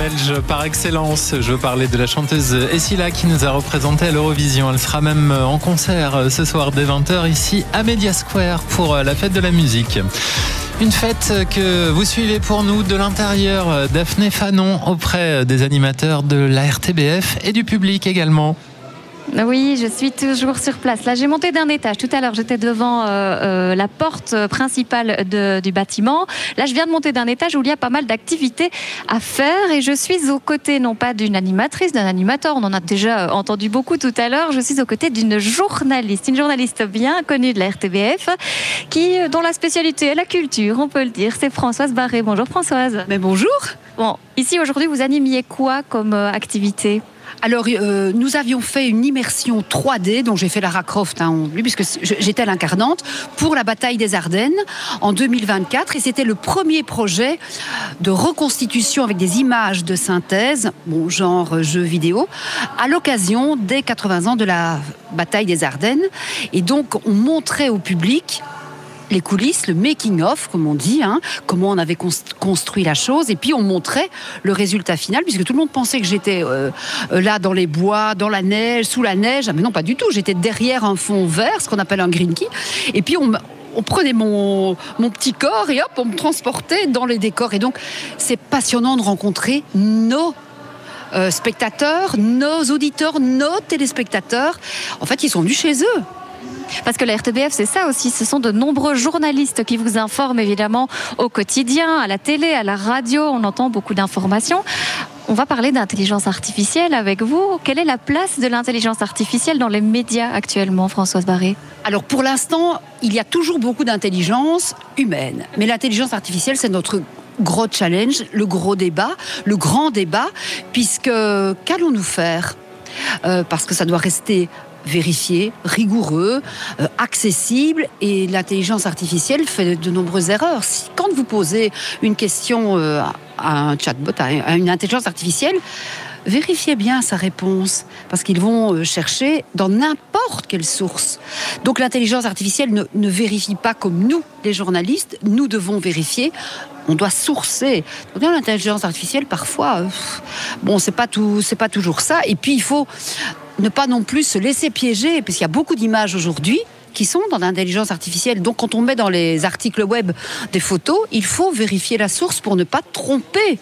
belge par excellence. Je veux parler de la chanteuse Essila qui nous a représenté à l'Eurovision. Elle sera même en concert ce soir dès 20h ici à Media Square pour la fête de la musique. Une fête que vous suivez pour nous de l'intérieur. Daphné Fanon auprès des animateurs de la RTBF et du public également. Oui, je suis toujours sur place. Là, j'ai monté d'un étage. Tout à l'heure, j'étais devant la porte principale du bâtiment. Là, je viens de monter d'un étage où il y a pas mal d'activités à faire. Et je suis aux côtés, non pas d'une animatrice, d'un animateur. On en a déjà entendu beaucoup tout à l'heure. Je suis aux côtés d'une journaliste. Une journaliste bien connue de la RTBF dont la spécialité est la culture, on peut le dire. C'est Françoise Barré. Bonjour Françoise. Mais bonjour. Bon, ici, aujourd'hui, vous animiez quoi comme activité ? Alors, nous avions fait une immersion 3D, dont j'ai fait Lara Croft, puisque j'étais l'incarnante, pour la bataille des Ardennes en 2024. Et c'était le premier projet de reconstitution avec des images de synthèse, genre jeu vidéo, à l'occasion des 80 ans de la bataille des Ardennes. Et donc, on montrait au public les coulisses, le making-of, comme on dit, comment on avait construit la chose, et puis on montrait le résultat final, puisque tout le monde pensait que j'étais là dans les bois, dans la neige, sous la neige. Ah, mais non, pas du tout, j'étais derrière un fond vert, ce qu'on appelle un green key, et puis on prenait mon petit corps et hop, on me transportait dans les décors. Et donc, c'est passionnant de rencontrer nos spectateurs, nos auditeurs, nos téléspectateurs. En fait, ils sont venus chez eux. Parce que la RTBF, c'est ça aussi, ce sont de nombreux journalistes qui vous informent évidemment au quotidien, à la télé, à la radio, on entend beaucoup d'informations. On va parler d'intelligence artificielle avec vous. Quelle est la place de l'intelligence artificielle dans les médias actuellement, Françoise Barré ? Alors pour l'instant, il y a toujours beaucoup d'intelligence humaine. Mais l'intelligence artificielle, c'est notre gros challenge, le gros débat, le grand débat, puisque qu'allons-nous faire ? Parce que ça doit rester vérifié, rigoureux, accessible, et l'intelligence artificielle fait de nombreuses erreurs. Quand vous posez une question à un chatbot, à une intelligence artificielle, vérifiez bien sa réponse, parce qu'ils vont chercher dans n'importe quelle source. Donc l'intelligence artificielle ne vérifie pas comme nous, les journalistes, nous devons vérifier. On doit sourcer. Donc l'intelligence artificielle, parfois, c'est pas toujours ça. Et puis il faut ne pas non plus se laisser piéger, puisqu'il y a beaucoup d'images aujourd'hui qui sont dans l'intelligence artificielle. Donc quand on met dans les articles web des photos, il faut vérifier la source pour ne pas tromper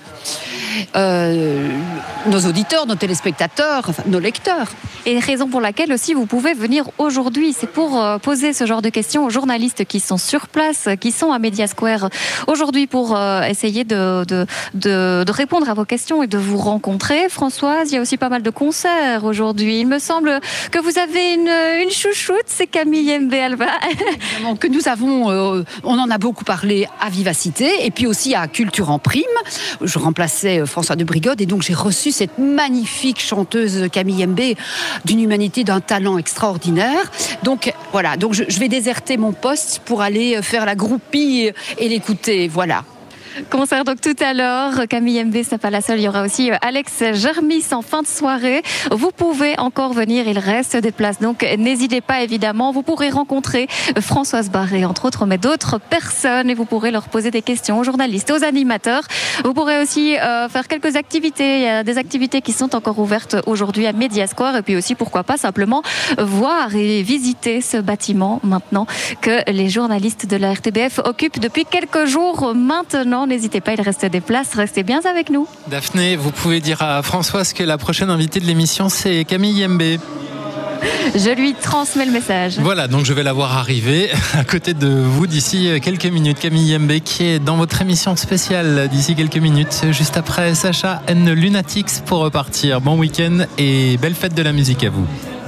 nos auditeurs, nos téléspectateurs, enfin, nos lecteurs. Et raison pour laquelle aussi vous pouvez venir aujourd'hui, c'est pour poser ce genre de questions aux journalistes qui sont sur place, qui sont à Media Square aujourd'hui pour essayer de répondre à vos questions et de vous rencontrer. Françoise, il y a aussi pas mal de concerts aujourd'hui. Il me semble que vous avez une chouchoute, c'est Camille Mbé-Alva. Évidemment, que nous avons, on en a beaucoup parlé à Vivacité et puis aussi à Culture en Prime. Je remplaçais François de Brigode et donc j'ai reçu cette magnifique chanteuse Camille Mbé, d'une humanité, d'un talent extraordinaire. Donc voilà, donc je vais déserter mon poste pour aller faire la groupie et l'écouter, voilà. Concert donc tout à l'heure. Camille Mbé, ce n'est pas la seule. Il y aura aussi Alex Germis en fin de soirée. Vous pouvez encore venir. Il reste des places. Donc n'hésitez pas, évidemment. Vous pourrez rencontrer Françoise Barré, entre autres, mais d'autres personnes. Et vous pourrez leur poser des questions aux journalistes, aux animateurs. Vous pourrez aussi faire quelques activités. Il y a des activités qui sont encore ouvertes aujourd'hui à Media Square. Et puis aussi, pourquoi pas, simplement voir et visiter ce bâtiment maintenant que les journalistes de la RTBF occupent depuis quelques jours maintenant. N'hésitez pas, il reste des places, restez bien avec nous. Daphné, vous pouvez dire à Françoise que la prochaine invitée de l'émission, c'est Camille Mbé. Je lui transmets le message. Voilà, donc je vais la voir arriver à côté de vous d'ici quelques minutes. Camille Mbé qui est dans votre émission spéciale d'ici quelques minutes, juste après Sacha and Lunatics pour repartir. Bon week-end et belle fête de la musique à vous.